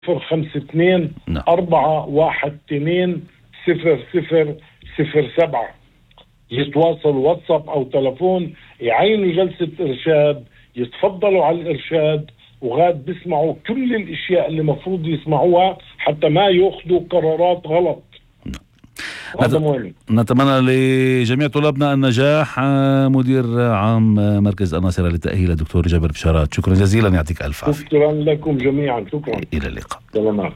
052 نعم. 412 0007. يتواصلوا واتساب أو تلفون، يعينوا جلسة إرشاد، يتفضلوا على الإرشاد، وغاد بيسمعوا كل الاشياء اللي مفروض يسمعوها حتى ما ياخذوا قرارات غلط. هذا مهم. نتمنى لجميع طلابنا النجاح. مدير عام مركز الناصرة للتأهيل الدكتور جابر بشارات، شكرا جزيلا، يعطيك ألف عافية. شكرا لكم جميعا، شكرا، إلى اللقاء. سلامات.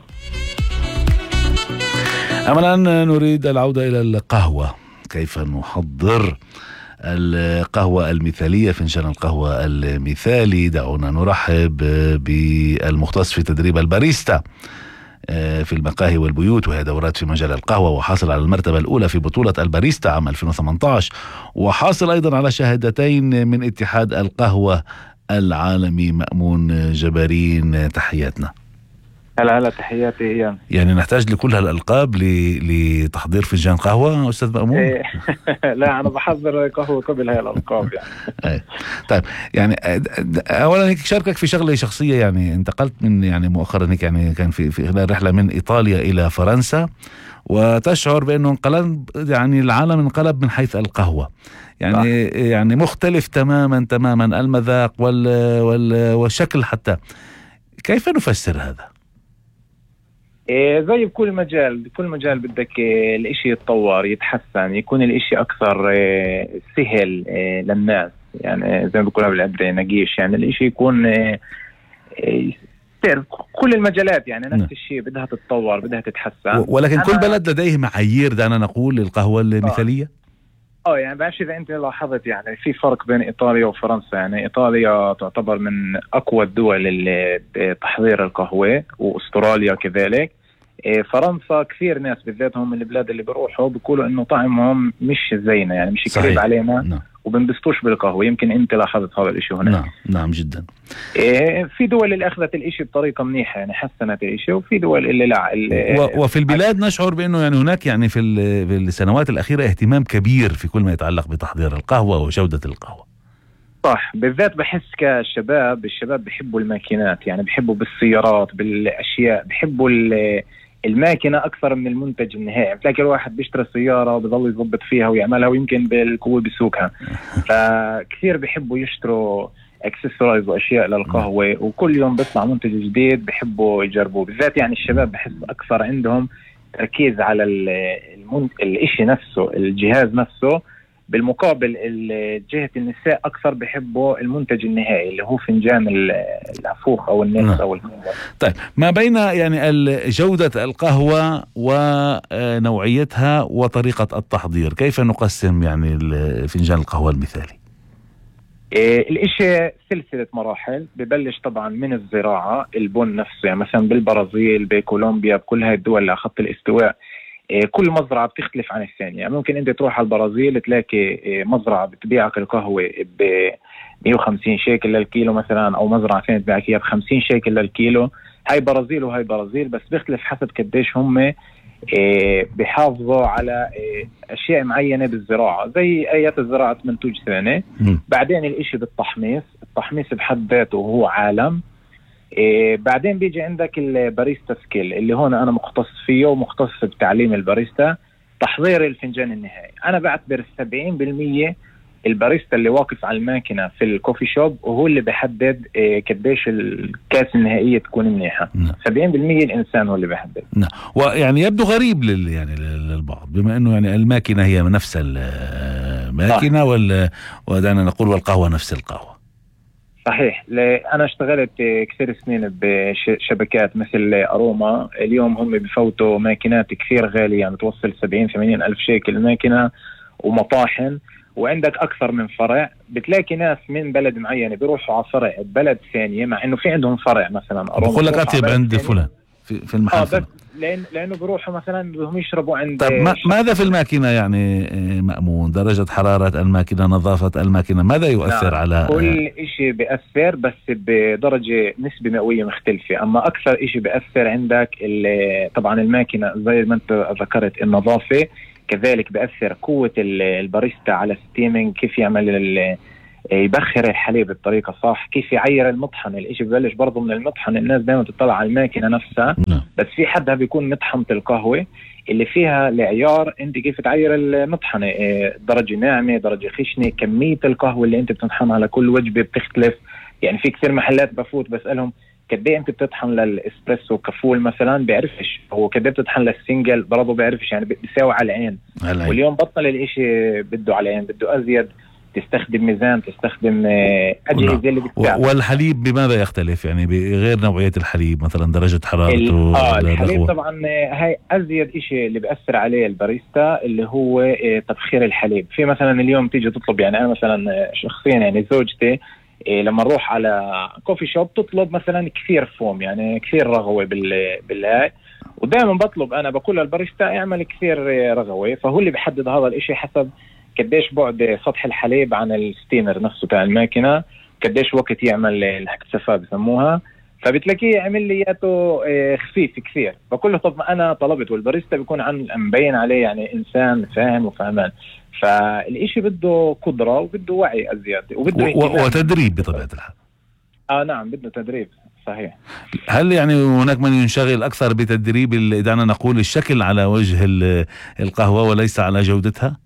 أما الآن نريد العودة إلى القهوة. كيف نحضر القهوة المثالية، فنجان القهوة المثالي؟ دعونا نرحب بالمختص في تدريب الباريستا في المقاهي والبيوت، وهي دورات في مجال القهوة، وحاصل على المرتبة الأولى في بطولة الباريستا عام 2018، وحاصل أيضا على شهادتين من اتحاد القهوة العالمي. مأمون جبارين، تحياتنا. هلا تحياتي. يعني نحتاج لكل هالألقاب لتحضير فنجان قهوة أستاذ مأمون؟ لا، أنا بحضر قهوة قبل هاي الألقاب يعني. طيب، يعني أولا هيك شاركك في شغلة شخصية. يعني انتقلت من يعني مؤخرا هيك، يعني كان في خلال رحلة من إيطاليا إلى فرنسا، وتشعر بأنه انقلب، يعني العالم انقلب من حيث القهوة. يعني مختلف تماما المذاق والشكل حتى. كيف نفسر هذا؟ زي بكل مجال بدك الاشي يتطور يتحسن، يكون الاشي اكثر سهل للناس، يعني زي ما بيقولوا بالعبري نقيش، يعني الاشي يكون كل المجالات يعني نفس الشيء بدها تتطور، بدها تتحسن. ولكن كل بلد لديه معايير، دعنا نقول، للقهوة المثالية. يعني بعرفش اذا انت لاحظت، يعني في فرق بين ايطاليا وفرنسا. يعني ايطاليا تعتبر من اقوى الدول اللي تحضير القهوة، واستراليا كذلك. فرنسا كثير ناس بالذاتهم من البلاد اللي بروحوا بيقولوا انه طعمهم مش زينا، يعني مش قريب علينا، وبنبسطوش بالقهوة. يمكن انت لاحظت هذا الاشي هنا. نعم جدا. في دول اللي اخذت الاشي بطريقة منيحة، يعني حسنت الاشي، وفي دول اللي لا. وفي البلاد نشعر بانه يعني هناك يعني في السنوات الاخيرة اهتمام كبير في كل ما يتعلق بتحضير القهوة وجودة القهوة. صح، بالذات بحس الشباب بيحبوا الماكينات، يعني بيحبوا بالسيارات بالاشياء، بيحبوا الماكينة أكثر من المنتج النهائي. بتلاقي الواحد بيشتري سيارة وبيضل يضبط فيها ويعملها، ويمكن بالقوة بيسوقها. فكثير بيحبوا يشتروا اكسسوارز وأشياء للقهوة، وكل يوم بيطلع منتج جديد بيحبوا يجربوه. بالذات يعني الشباب بحس أكثر عندهم تركيز على الاشي نفسه، الجهاز نفسه، بالمقابل جهة النساء أكثر بيحبوا المنتج النهائي اللي هو فنجان العفوخ أو الناس أو الكنبة. طيب، ما بين يعني جودة القهوة ونوعيتها وطريقة التحضير، كيف نقسم يعني فنجان القهوة المثالي؟ الاشي سلسلة مراحل. ببلش طبعا من الزراعة، البن نفسه، يعني مثلا بالبرازيل، بكولومبيا، بكل هاي الدول اللي على خط الاستواء، كل مزرعة بتختلف عن الثانية. يعني ممكن انت تروح على البرازيل تلاقي مزرعة بتبيعك القهوة ب 150 شيكل للكيلو مثلا، او مزرعة ثانية تبيعك ب 50 شيكل للكيلو. هاي برازيل وهاي برازيل، بس بيختلف حسب قديش هم بيحافظوا على اشياء معينة بالزراعة، زي ايات الزراعة منتوج ثاني. بعدين الاشي بالتحميص، التحميص بحد ذاته هو عالم. بعدين بيجي عندك الباريستا سكيل، اللي هون أنا مختص فيه ومختص بتعليم الباريستا، تحضير الفنجان النهائي. أنا بعتبر 70% الباريستا اللي واقف على الماكينة في الكوفي شوب وهو اللي بيحدد قديش الكاس النهائية تكون منيحة. 70% الإنسان هو اللي بيحدد. ويعني يبدو غريب للبعض، بما أنه يعني الماكينة هي نفس الماكينة ودعنا نقول والقهوة نفس القهوة. صحيح. أنا اشتغلت كثير سنين بشبكات مثل أروما. اليوم هم بفوتوا ماكينات كثير غالية، يعني توصل 70-80 ألف شيكل الماكينة، ومطاحن، وعندك أكثر من فرع. بتلاقي ناس من بلد معين بيروحوا على فرع ببلد ثانية، مع إنه في عندهم فرع مثلا أروما، بقول لك أطيب عند فلان في المحل لأنه بيروحوا مثلا بهم يشربوا عند. طب ماذا في الماكينة يعني مأمون؟ درجة حرارة الماكينة، نظافة الماكينة، ماذا يؤثر على كل إشي بيأثر، بس بدرجة نسبة مئوية مختلفة. أما أكثر إشي بيأثر عندك طبعا الماكينة، زي ما أنت ذكرت، النظافة. كذلك بيأثر قوة الباريستا على ستيمينج، كيف يعمل يبخر الحليب بطريقة صح، كيف يعير المطحن. الاشي ببلش برضو من المطحن. الناس دائما تطلع على الماكينة نفسها، بس في حدها بيكون مطحنة القهوة اللي فيها العيار، انت كيف تعير المطحنة، درجة ناعمة، درجة خشنة، كمية القهوة اللي انت بتطحنها لكل وجبة بتختلف. يعني في كثير محلات بفوت بسألهم قد ايه انت بتطحن للاسبريسو كفول مثلا، بيعرفش. هو قد ايه بتطحن للسنجل برضه بيعرفش، يعني بيساوي على العين. واليوم بطل الاشي بده على العين، بده ازيد تستخدم ميزان، تستخدم اجهزه اللي بتساعد. والحليب بماذا يختلف؟ يعني بغير نوعيه الحليب مثلا درجه حرارته. الحليب طبعا هاي ازيد اشي اللي بيأثر عليه الباريستا اللي هو تبخير الحليب. في مثلا اليوم تيجي تطلب، يعني انا مثلا شخصيا يعني زوجتي لما نروح على كوفي شوب تطلب مثلا كثير فوم، يعني كثير رغوه بالهاي، ودائما بطلب انا بقول للباريستا اعمل كثير رغوه. فهو اللي بيحدد هذا الاشي حسب قديش بعد سطح الحليب عن الستيمر نفسه تاع الماكينه، قديش وقت يعمل الحكسفه بسموها. فبتلاقيه عمل لي اياته خفيف كثير. بقول له طب ما انا طلبت، والباريستا بيكون عن مبين عليه يعني انسان فاهم وفهمان. فالإشي بده قدرة وبده وعي أزيد وبده وتدريب بطبيعة الحال. نعم بده تدريب صحيح. هل يعني هناك من ينشغل أكثر بتدريب دعنا نقول الشكل على وجه القهوة وليس على جودتها؟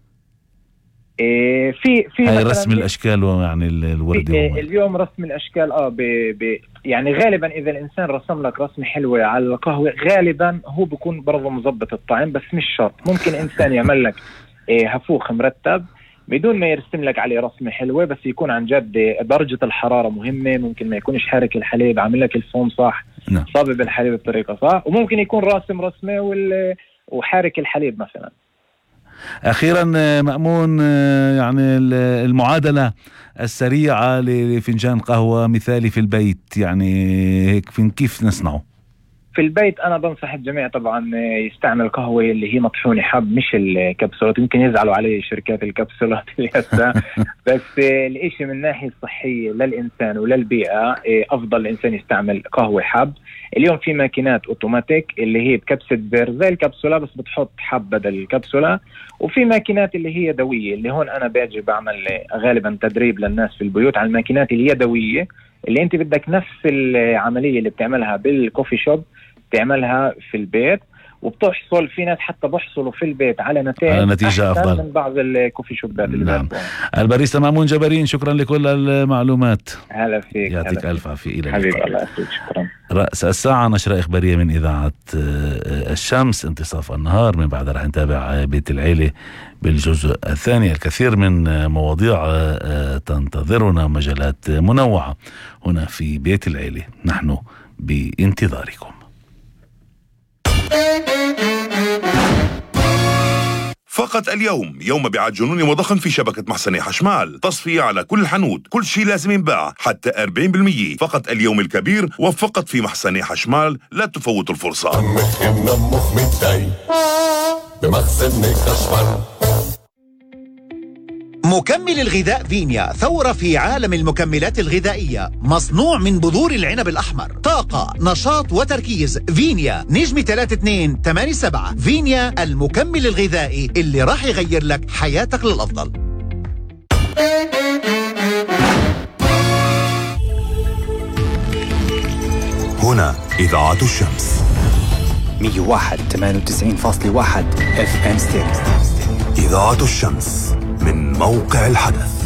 في هاي رسم الأشكال ويعني الوردي اليوم رسم الأشكال يعني غالبا إذا الإنسان رسم لك رسمة حلوة على القهوة غالبا هو بيكون برضه مزبط الطعم، بس مش شرط. ممكن إنسان يعمل لك هفوخ مرتب بدون ما يرسم لك عليه رسمة حلوة، بس يكون عن جد درجة الحرارة مهمة. ممكن ما يكونش حارك الحليب، عامل لك الفوم صح، صابب الحليب بطريقة صح، وممكن يكون راسم رسمة وحارك الحليب مثلا. أخيرا مأمون، يعني المعادلة السريعة لفنجان قهوة مثالي في البيت، يعني هيك كيف نصنعه؟ في البيت أنا بنصح الجميع طبعا يستعمل قهوة اللي هي مطحونة حب، مش الكبسولات. يمكن يزعلوا عليه شركات الكبسولات اللي هسه بس الاشي من ناحية صحية للإنسان وللبيئة أفضل الإنسان يستعمل قهوة حب. اليوم في ماكينات أوتوماتيك اللي هي بكبسة زر زي الكبسولة بس بتحط حب بدل الكبسولة، وفي ماكينات اللي هي يدوية. اللي هون أنا باجي بعمل غالبا تدريب للناس في البيوت على الماكينات اليدوية اللي انت بدك نفس العملية اللي بتعملها بالكوفي شوب تعملها في البيت، وبتحصل في ناس حتى بحصلوا في البيت على نتيجة أفضل من بعض الكوفي شوبات اللي نعم. الباريستا مأمون جبارين، شكرا لكل المعلومات. هلا فيك، يعطيك ألف عافية. إلى حبيبي الله يعافيك، شكرا. رأس الساعة نشرة إخبارية من إذاعة الشمس، انتصاف النهار. من بعد رح نتابع بيت العيلة بالجزء الثاني. الكثير من مواضيع تنتظرنا، مجالات منوعة هنا في بيت العيلة، نحن بانتظاركم. فقط اليوم يوم مبيعات جنوني وضخم في شبكة محسني حشمال، تصفية على كل الحنوت، كل شيء لازم ينباع حتى 40%. فقط اليوم الكبير وفقط في محسني حشمال، لا تفوت الفرصة. مكمل الغذاء فينيا، ثورة في عالم المكملات الغذائية، مصنوع من بذور العنب الأحمر، طاقة، نشاط وتركيز. فينيا نجم 3287. فينيا المكمل الغذائي اللي راح يغير لك حياتك للأفضل. هنا إذاعة الشمس 101.98.1 FM ستيريو. إذاعة الشمس من موقع الحدث.